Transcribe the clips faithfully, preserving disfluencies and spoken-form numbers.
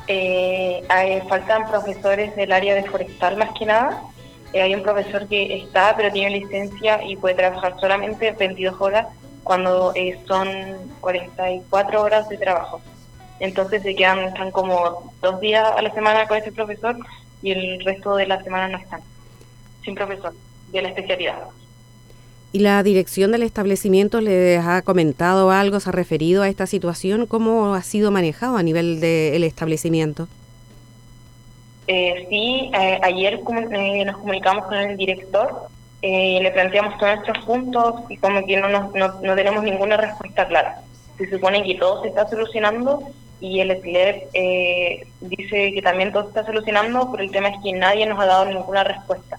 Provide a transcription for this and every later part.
Eh, hay, faltan profesores del área de forestal más que nada. Eh, hay un profesor que está, pero tiene licencia y puede trabajar solamente veintidós horas cuando eh, son cuarenta y cuatro horas de trabajo. Entonces se quedan, están como dos días a la semana con ese profesor y el resto de la semana no están, sin profesor de la especialidad. ¿Y la dirección del establecimiento les ha comentado algo, se ha referido a esta situación? ¿Cómo ha sido manejado a nivel del establecimiento? Eh, sí, eh, ayer eh, nos comunicamos con el director, eh, le planteamos todos nuestros puntos y como que no, nos, no, no tenemos ninguna respuesta clara. Se supone que todo se está solucionando y el S L E P eh, dice que también todo se está solucionando, pero el tema es que nadie nos ha dado ninguna respuesta.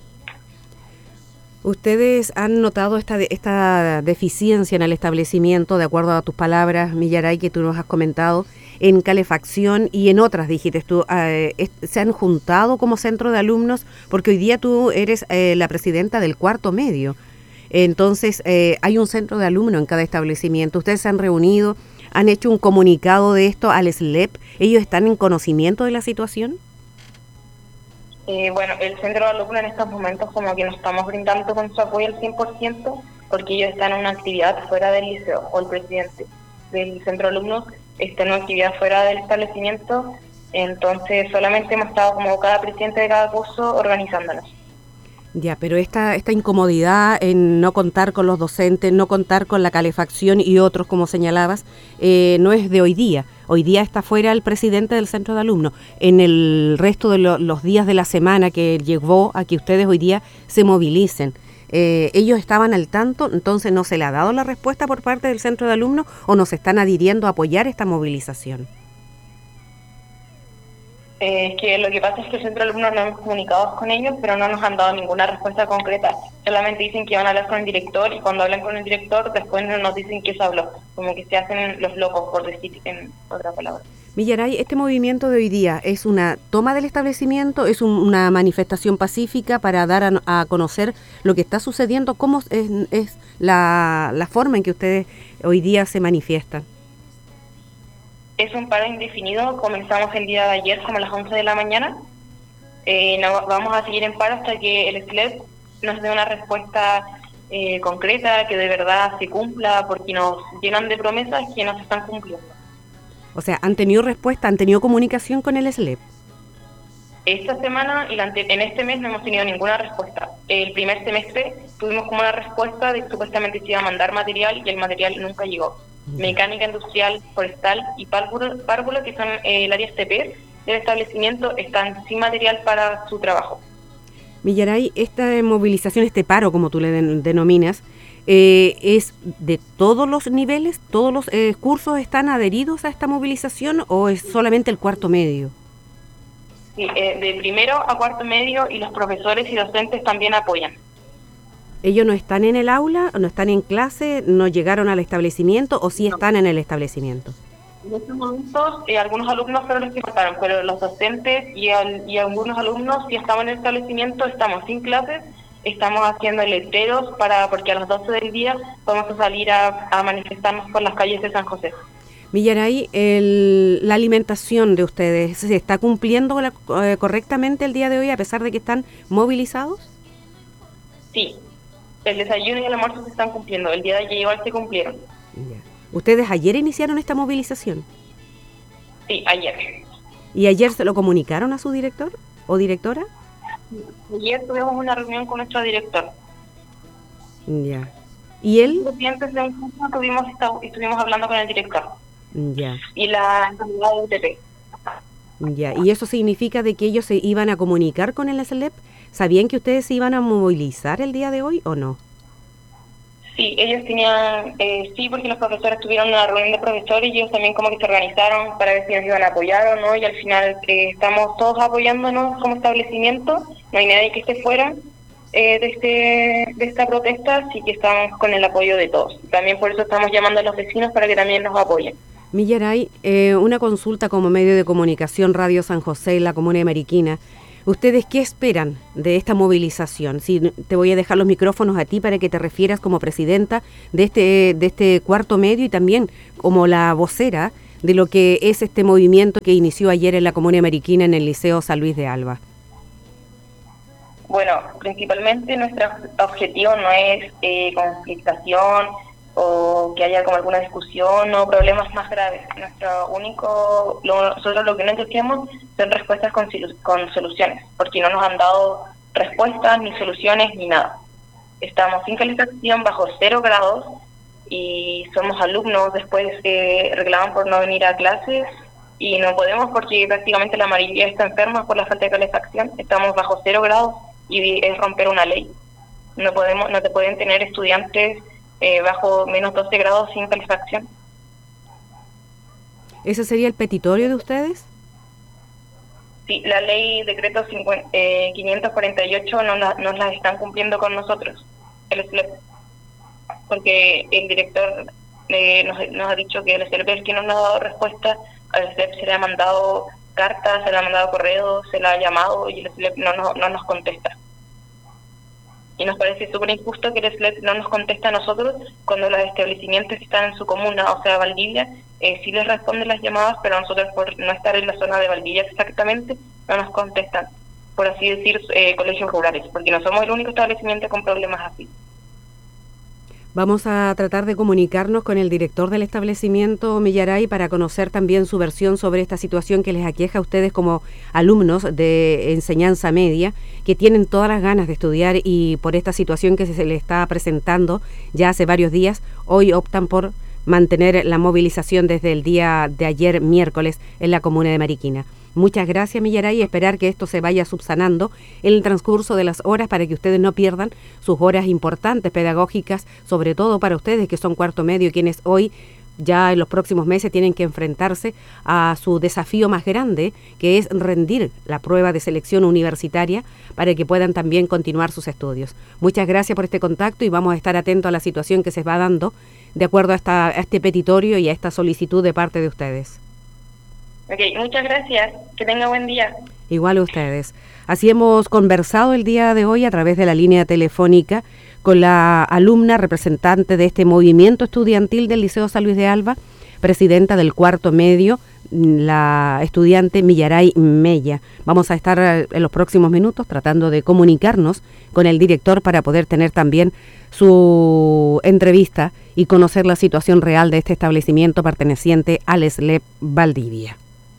¿Ustedes han notado esta esta deficiencia en el establecimiento, de acuerdo a tus palabras, Millaray, que tú nos has comentado, en calefacción y en otras, dijiste tú, eh, se han juntado como centro de alumnos? Porque hoy día tú eres eh, la presidenta del cuarto medio. Entonces, eh, hay un centro de alumnos en cada establecimiento. ¿Ustedes se han reunido, han hecho un comunicado de esto al S L E P? ¿Ellos están en conocimiento de la situación? Eh, bueno, el centro de alumnos en estos momentos como que nos estamos brindando con su apoyo al cien por ciento porque ellos están en una actividad fuera del liceo, o el presidente del centro de alumnos está en una actividad fuera del establecimiento, entonces solamente hemos estado como cada presidente de cada curso organizándonos. Ya, pero esta esta incomodidad en no contar con los docentes, no contar con la calefacción y otros, como señalabas, eh, no es de hoy día. Hoy día está fuera el presidente del centro de alumnos. En el resto de lo, los días de la semana que llevó a que ustedes hoy día se movilicen, eh, ¿ellos estaban al tanto? Entonces, ¿no se le ha dado la respuesta por parte del centro de alumnos o nos están adhiriendo a apoyar esta movilización? Eh, es que lo que pasa es que el centro de alumnos no hemos comunicado con ellos, pero no nos han dado ninguna respuesta concreta. Solamente dicen que van a hablar con el director y cuando hablan con el director después no nos dicen que se habló. Como que se hacen los locos, por decir en otra palabra. Millaray, ¿este movimiento de hoy día es una toma del establecimiento? ¿Es un, una manifestación pacífica para dar a, a conocer lo que está sucediendo? ¿Cómo es, es la, la forma en que ustedes hoy día se manifiestan? Es un paro indefinido, comenzamos el día de ayer como a las once de la mañana. Eh, no, vamos a seguir en paro hasta que el S L E P nos dé una respuesta eh, concreta, que de verdad se cumpla, porque nos llenan de promesas que no se están cumpliendo. O sea, ¿han tenido respuesta, han tenido comunicación con el S L E P? Esta semana y la ante- en este mes no hemos tenido ninguna respuesta. El primer semestre tuvimos como una respuesta de que supuestamente se iba a mandar material y el material nunca llegó. Mecánica industrial, forestal y párvulo, párvulo que son eh, el área S T P del establecimiento, están sin material para su trabajo. Millaray, esta movilización, este paro, como tú le den, denominas, eh, ¿es de todos los niveles? ¿Todos los eh, cursos están adheridos a esta movilización o es solamente el cuarto medio? Sí, eh, de primero a cuarto medio y los profesores y docentes también apoyan. ¿Ellos no están en el aula, no están en clase, no llegaron al establecimiento o sí están en el establecimiento? En estos momentos eh, algunos alumnos fueron los que faltaron, pero los docentes y, al, y algunos alumnos sí estamos en el establecimiento, estamos sin clases, estamos haciendo letreros para porque a las doce del día vamos a salir a, a manifestarnos por las calles de San José. Millaray, el, la alimentación de ustedes, ¿se está cumpliendo la, eh, correctamente el día de hoy a pesar de que están movilizados? Sí. El desayuno y el almuerzo se están cumpliendo. El día de ayer igual se cumplieron. Ya. ¿Ustedes ayer iniciaron esta movilización? Sí, ayer. ¿Y ayer se lo comunicaron a su director o directora? Ayer tuvimos una reunión con nuestro director. Ya. ¿Y él? Los estudiantes de un curso tuvimos, estuvimos hablando con el director. Ya. Y la encargada de U T P. Ya. ¿Y eso significa de que ellos se iban a comunicar con el S L E P? ¿Sabían que ustedes se iban a movilizar el día de hoy o no? Sí, ellos tenían, eh, sí, porque los profesores tuvieron una reunión de profesores y ellos también como que se organizaron para ver si nos iban a apoyar o no, y al final eh, estamos todos apoyándonos como establecimiento, no hay nadie que esté fuera eh, de, este, de esta protesta, así que estamos con el apoyo de todos. También por eso estamos llamando a los vecinos para que también nos apoyen. Millaray, eh, una consulta como medio de comunicación Radio San José en la comuna de Mariquina. ¿Ustedes qué esperan de esta movilización? Si te voy a dejar los micrófonos a ti para que te refieras como presidenta de este de este cuarto medio y también como la vocera de lo que es este movimiento que inició ayer en la Comuna de Mariquina en el Liceo San Luis de Alba. Bueno, principalmente nuestro objetivo no es eh, conflictación o que haya como alguna discusión o problemas más graves. Nuestro único, lo, nosotros lo que no entendemos son respuestas con, con soluciones, porque no nos han dado respuestas, ni soluciones, ni nada. Estamos sin calificación, bajo cero grados, y somos alumnos, después eh, reclaman por no venir a clases, y no podemos porque prácticamente la mayoría está enferma por la falta de calefacción. Estamos bajo cero grados, y es romper una ley. No podemos, no te pueden tener estudiantes eh, bajo menos doce grados sin calefacción. ¿Ese sería el petitorio de ustedes? Sí, la ley decreto cincuenta, eh, quinientos cuarenta y ocho no la, nos la están cumpliendo con nosotros, el S L E P, porque el director eh, nos, nos ha dicho que el S L E P es el que no nos ha dado respuesta. Al S L E P se le ha mandado cartas, se le ha mandado correos, se le ha llamado y el S L E P no, no, no nos contesta. Y nos parece súper injusto que el S L E P no nos conteste a nosotros cuando los establecimientos que están en su comuna, o sea, Valdivia, eh, sí les responden las llamadas, pero nosotros por no estar en la zona de Valdivia exactamente, no nos contestan, por así decir, eh, colegios rurales, porque no somos el único establecimiento con problemas así. Vamos a tratar de comunicarnos con el director del establecimiento Millaray para conocer también su versión sobre esta situación que les aqueja a ustedes como alumnos de enseñanza media, que tienen todas las ganas de estudiar y por esta situación que se les está presentando ya hace varios días, hoy optan por mantener la movilización desde el día de ayer miércoles en la comuna de Mariquina. Muchas gracias, Millaray, y esperar que esto se vaya subsanando en el transcurso de las horas para que ustedes no pierdan sus horas importantes pedagógicas, sobre todo para ustedes que son cuarto medio, quienes hoy ya en los próximos meses tienen que enfrentarse a su desafío más grande, que es rendir la prueba de selección universitaria para que puedan también continuar sus estudios. Muchas gracias por este contacto y vamos a estar atentos a la situación que se va dando de acuerdo a, esta, a este petitorio y a esta solicitud de parte de ustedes. Ok, muchas gracias. Que tenga buen día. Igual a ustedes. Así hemos conversado el día de hoy a través de la línea telefónica con la alumna representante de este movimiento estudiantil del Liceo San Luis de Alba, presidenta del cuarto medio, la estudiante Millaray Mella. Vamos a estar en los próximos minutos tratando de comunicarnos con el director para poder tener también su entrevista y conocer la situación real de este establecimiento perteneciente al S L E P Valdivia.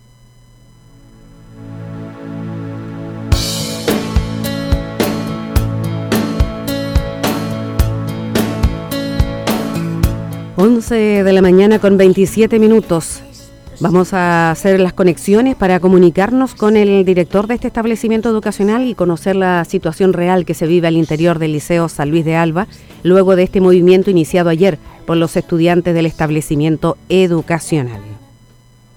once de la mañana con veintisiete minutos. Vamos a hacer las conexiones para comunicarnos con el director de este establecimiento educacional y conocer la situación real que se vive al interior del Liceo San Luis de Alba, luego de este movimiento iniciado ayer por los estudiantes del establecimiento educacional.